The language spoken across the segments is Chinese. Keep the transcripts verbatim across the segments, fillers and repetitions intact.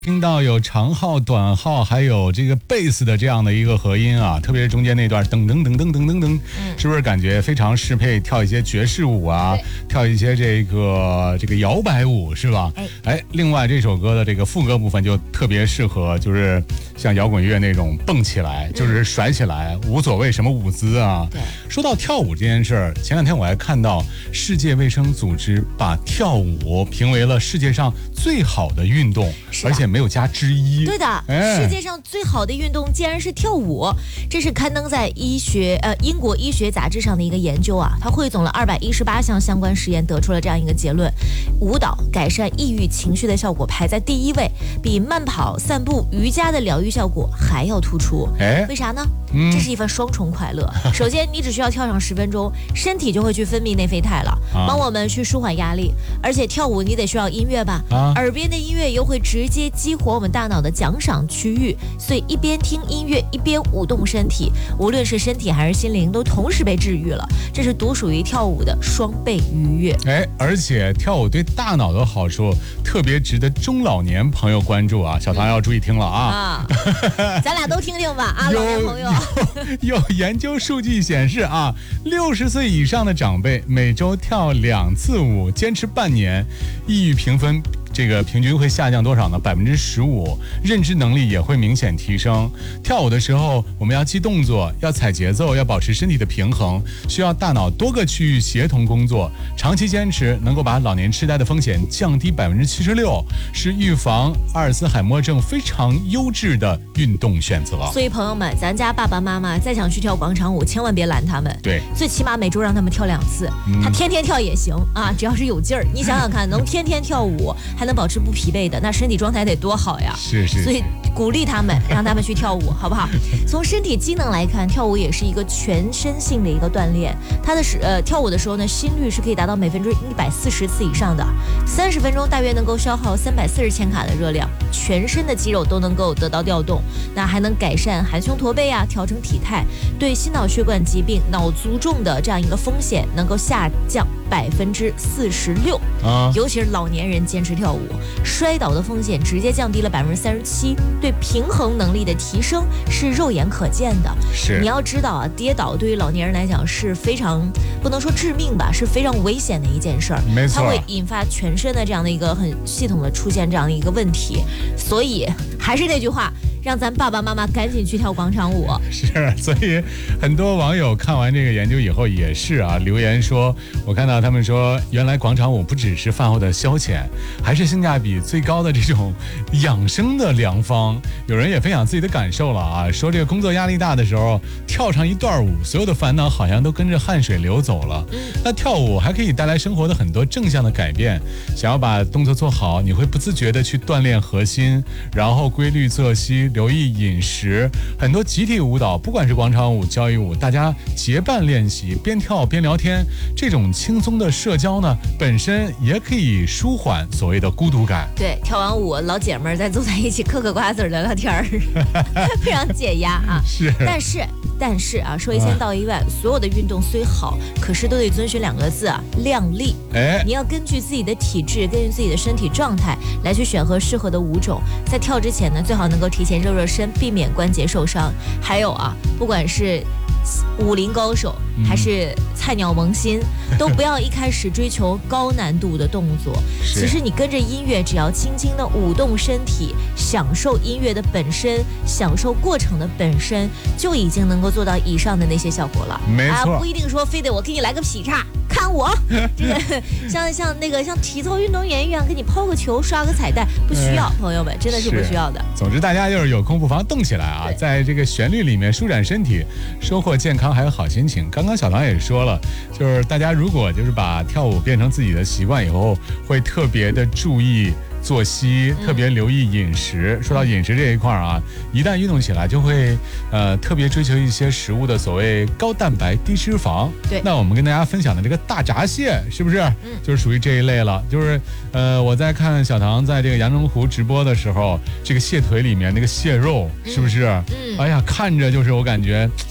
听到有长号、短号，还有这个贝斯的这样的一个和音啊，特别是中间那段噔噔噔噔噔噔噔，是不是感觉非常适配跳一些爵士舞啊，跳一些这个这个摇摆舞是吧？哎，另外这首歌的这个副歌部分就特别适合，就是像摇滚乐那种蹦起来，就是甩起来，无所谓什么舞姿啊。说到跳舞这件事儿，前两天我还看到世界卫生组织把跳舞评为了世界上最好的运动，而且没有加之一。 对的、哎、世界上最好的运动竟然是跳舞，这是刊登在医学呃英国医学杂志上的一个研究啊，它汇总了二百一十八项相关实验，得出了这样一个结论：舞蹈改善抑郁情绪的效果排在第一位，比慢跑、散步、瑜伽的疗愈效果还要突出。哎，为啥呢？嗯、这是一份双重快乐。首先，你只需要跳上十分钟，身体就会去分泌内啡肽了，帮我们去舒缓压力。而且跳舞你得需要音乐吧？啊、耳边的音乐又会直接激活我们大脑的奖赏区域，所以一边听音乐一边舞动身体，无论是身体还是心灵都同时被治愈了。这是独属于跳舞的双倍愉悦。 哎，而且跳舞对大脑的好处特别值得中老年朋友关注啊！小唐要注意听了啊！ 啊咱俩都听听吧啊，老年朋友。 有, 有研究数据显示啊，六十岁以上的长辈每周跳两次舞，坚持半年，抑郁评分这个平均会下降多少呢？百分之十五，认知能力也会明显提升。跳舞的时候，我们要记动作，要踩节奏，要保持身体的平衡，需要大脑多个区域协同工作。长期坚持能够把老年痴呆的风险降低百分之七十六，是预防阿尔茨海默症非常优质的运动选择。 所以朋友们，咱家爸爸妈妈再想去跳广场舞，千万别拦他们。 对， 最起码每周让他们跳两次，嗯、他天天跳也行啊，只要是有劲儿。你想想看，能天天跳舞。还能保持不疲惫的，那身体状态得多好呀！ 是是， 所以鼓励他们，让他们去跳舞，好不好？从身体机能来看，跳舞也是一个全身性的一个锻炼。它的是呃，跳舞的时候呢，心率是可以达到每分钟一百四十次以上的，三十分钟大约能够消耗三百四十千卡的热量，全身的肌肉都能够得到调动。那还能改善含胸驼背啊，调整体态，对心脑血管疾病、脑卒中的这样一个风险能够下降百分之四十六。啊，尤其是老年人坚持跳舞，摔倒的风险直接降低了百分之三十七，对平衡能力的提升是肉眼可见的。 是， 你要知道啊，跌倒对于老年人来讲是非常不能说致命吧，是非常危险的一件事儿。 没错， 它会引发全身的这样的一个很系统的出现这样的一个问题。所以还是那句话。让咱爸爸妈妈赶紧去跳广场舞。 是，所以很多网友看完这个研究以后也是啊，留言说，我看到他们说，原来广场舞不只是饭后的消遣，还是性价比最高的这种养生的良方。有人也分享自己的感受了啊，说这个工作压力大的时候，跳上一段舞，所有的烦恼好像都跟着汗水流走了。嗯、那跳舞还可以带来生活的很多正向的改变。想要把动作做好，你会不自觉的去锻炼核心，然后规律作息。留意饮食，很多集体舞蹈，不管是广场舞、交谊舞，大家结伴练习，边跳边聊天，这种轻松的社交呢，本身也可以舒缓所谓的孤独感。 对，跳完舞，老姐们儿再坐在一起嗑嗑瓜子聊聊天儿，非常解压啊。 是， 但是但是啊，说一千道一万，所有的运动虽好，可是都得遵循两个字啊，量力。哎，你要根据自己的体质，根据自己的身体状态来去选择适合的舞种。在跳之前呢，最好能够提前热热身，避免关节受伤。还有啊，不管是武林高手还是菜鸟萌新、嗯、都不要一开始追求高难度的动作。其实你跟着音乐，只要轻轻的舞动身体，享受音乐的本身，享受过程的本身，就已经能够做到以上的那些效果了。 没错、啊， 不一定说非得我给你来个劈叉，看我这个像像那个像体操运动员一样给你抛个球刷个彩带，不需要、嗯、朋友们真的是不需要的。 总之大家就是有空不妨动起来啊，在这个旋律里面舒展身体，收获健康还有好心情。刚刚小唐也说了，就是大家如果就是把跳舞变成自己的习惯以后，会特别的注意作息，特别留意饮食、嗯、说到饮食这一块啊，一旦运动起来就会呃特别追求一些食物的所谓高蛋白低脂肪。 对， 那我们跟大家分享的这个大闸蟹是不是、嗯、就是属于这一类了。就是呃我在看小唐在这个阳澄湖直播的时候，这个蟹腿里面那个蟹肉是不是、嗯、哎呀看着就是我感觉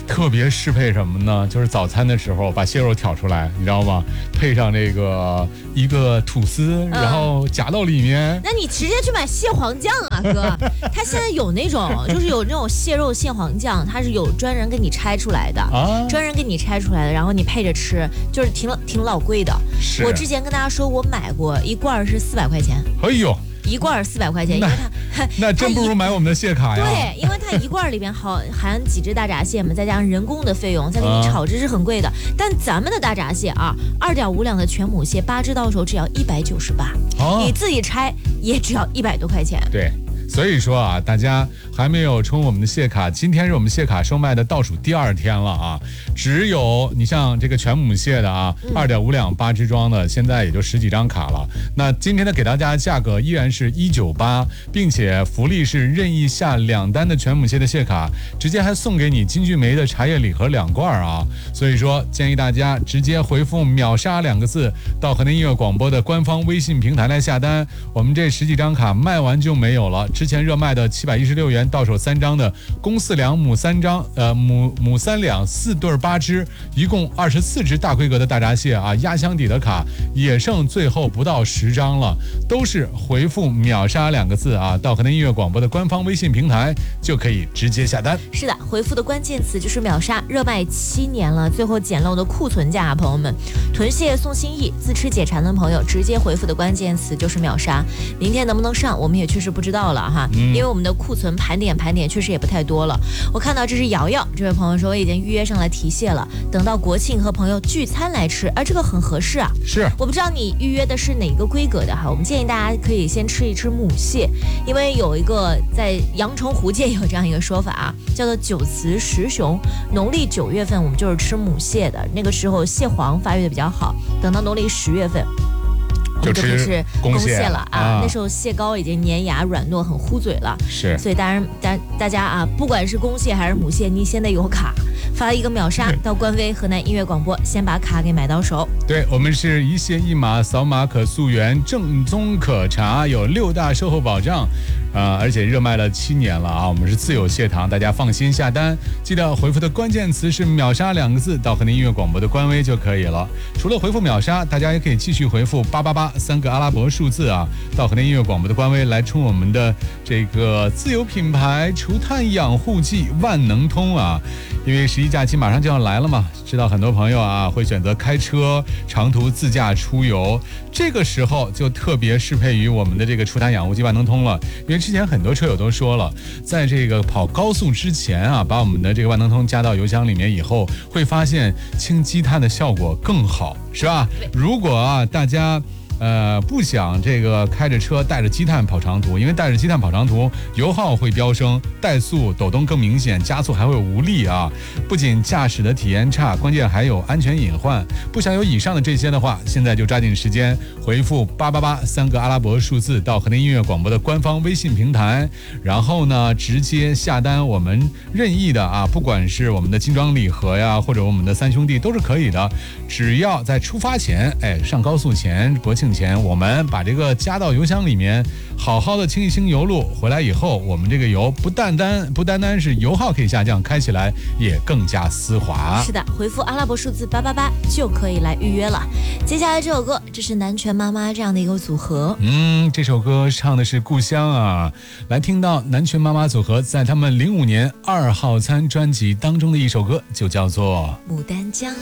特别适配什么呢？就是早餐的时候把蟹肉挑出来，你知道吗？配上这个一个吐司， 嗯、 然后夹到里面。 那你直接去买蟹黄酱啊，哥！他现在有那种，就是有那种蟹肉蟹黄酱，它是有专人给你拆出来的，啊、专人给你拆出来的，然后你配着吃，就是挺挺老贵的。 是。 我之前跟大家说，我买过一罐是四百块钱。 哎呦。 一罐四百块钱，因为它那真不如买我们的蟹卡呀。 对，因为它一罐里边好含几只大闸蟹嘛，再加上人工的费用，再给你炒制是很贵的。啊、但咱们的大闸蟹啊，二点五两的全母蟹，八只到手只要一百九十八，你自己拆也只要一百多块钱。 对。所以说啊，大家还没有充我们的蟹卡，今天是我们蟹卡售卖的倒数第二天了啊！只有你像这个全母蟹的啊，二点五两八只装的，现在也就十几张卡了。那今天呢，给大家价格依然是一九八，并且福利是任意下两单的全母蟹的蟹卡，直接还送给你金骏眉的茶叶礼盒两罐啊！所以说，建议大家直接回复秒杀两个字到河南音乐广播的官方微信平台来下单，我们这十几张卡卖完就没有了。之前热卖的七百一十六元到手三张的公四两母三张，呃母母三两四对八只，一共二十四只大规格的大闸蟹啊，压箱底的卡也剩最后不到十张了，都是回复秒杀两个字啊，到河南音乐广播的官方微信平台就可以直接下单。 是的，回复的关键词就是秒杀，热卖七年了，最后捡漏的库存价啊，朋友们，囤蟹送心意，自吃解馋的朋友直接回复的关键词就是秒杀。明天能不能上，我们也确实不知道了哈。嗯、因为我们的库存盘点盘点确实也不太多了。我看到这是瑶瑶这位朋友说我已经预约上来提蟹了，等到国庆和朋友聚餐来吃，而、啊、这个很合适啊。 是， 我不知道你预约的是哪个规格的哈，我们建议大家可以先吃一吃母蟹，因为有一个在阳澄湖界有这样一个说法啊，叫做九雌十雄。农历九月份我们就是吃母蟹的，那个时候蟹黄发育的比较好，等到农历十月份。 就不是公蟹了啊！ 啊那时候蟹膏已经粘牙软糯，很糊嘴了。 是， 所以当然，大大家啊，不管是公蟹还是母蟹，你先得有卡，发一个秒杀到官微河南音乐广播，先把卡给买到手。 对，我们是一蟹一码，扫码可溯源，正宗可查，有六大售后保障，呃，而且热卖了七年了啊！我们是自有蟹堂，大家放心下单，记得回复的关键词是秒杀两个字到河南音乐广播的官微就可以了。除了回复秒杀，大家也可以继续回复八八八。三个阿拉伯数字啊，到河南音乐广播的官微来充我们的这个自有品牌除碳养护剂万能通啊！因为十一假期马上就要来了嘛，知道很多朋友啊会选择开车长途自驾出游，这个时候就特别适配于我们的这个除碳养护剂万能通了。因为之前很多车友都说了，在这个跑高速之前啊，把我们的这个万能通加到油箱里面以后，会发现清积碳的效果更好，是吧？如果啊大家呃，不想这个开着车带着积碳跑长途，因为带着积碳跑长途，油耗会飙升，怠速、抖动更明显，加速还会无力啊！不仅驾驶的体验差，关键还有安全隐患。不想有以上的这些的话，现在就抓紧时间回复八八八三个阿拉伯数字到河南音乐广播的官方微信平台，然后呢，直接下单我们任意的啊，不管是我们的精装礼盒呀，或者我们的三兄弟都是可以的，只要在出发前，哎，上高速前，国庆前我们把这个加到油箱里面，好好的清一清油路，回来以后我们这个油不单单不单单是油耗可以下降，开起来也更加丝滑。 是的，回复阿拉伯数字八八八就可以来预约了。接下来这首歌，这是南拳妈妈这样的一个组合。 嗯，这首歌唱的是故乡啊，来听到南拳妈妈组合在他们零五年二号餐专辑当中的一首歌，就叫做牡丹江。